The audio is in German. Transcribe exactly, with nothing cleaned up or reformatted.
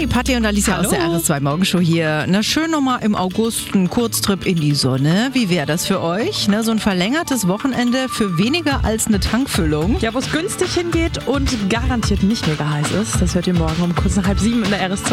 Hi, Patti und Alicia Hallo. aus der R S zwei Morgenshow hier. Na, schön nochmal im August ein Kurztrip in die Sonne. Wie wäre das für euch? Na, so ein verlängertes Wochenende für weniger als eine Tankfüllung. Ja, wo es günstig hingeht und garantiert nicht mega heiß ist. Das hört ihr morgen um kurz nach halb sieben in der R S zwei